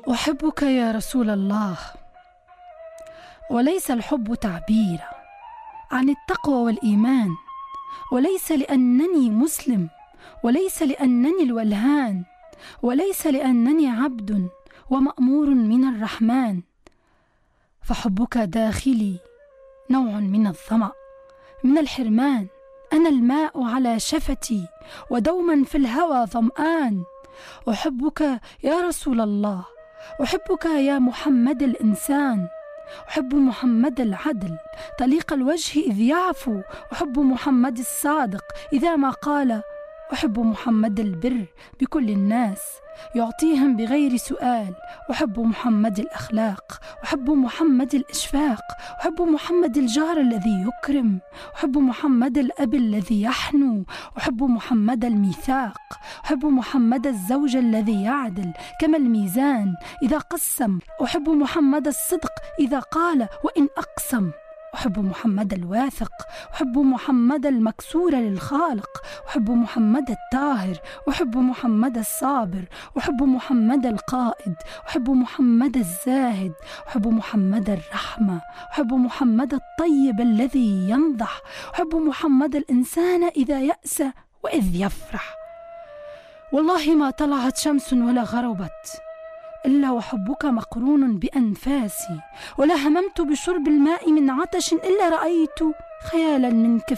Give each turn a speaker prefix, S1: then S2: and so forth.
S1: أحبك يا رسول الله، وليس الحب تعبيرا عن التقوى والإيمان، وليس لأنني مسلم، وليس لأنني الولهان، وليس لأنني عبد ومأمور من الرحمن، فحبك داخلي نوع من الظمأ، من الحرمان. أنا الماء على شفتي ودوما في الهوى ظمآن. أحبك يا رسول الله، أحبك يا محمد الإنسان، أحب محمد العدل طليق الوجه إذ يعفو، أحب محمد الصادق إذا ما قال، أحب محمد البر بكل الناس يعطيهم بغير سؤال، أحب محمد الأخلاق، أحب محمد الإشفاق، أحب محمد الجار الذي يكرم، أحب محمد الأب الذي يحنو، أحب محمد الميثاق، أحب محمد الزوج الذي يعدل كما الميزان إذا قسم، أحب محمد الصدق إذا قال وإن أقسم، أحب محمد الواثق، أحب محمد المكسور للخالق، أحب محمد الطاهر، أحب محمد الصابر، أحب محمد القائد، أحب محمد الزاهد، أحب محمد الرحمة، أحب محمد الطيب الذي ينضح، أحب محمد الإنسان إذا يأس وإذ يفرح. والله ما طلعت شمس ولا غربت إلا وحبك مقرون بأنفاسي، ولا هممت بشرب الماء من عطش إلا رأيت خيالا منك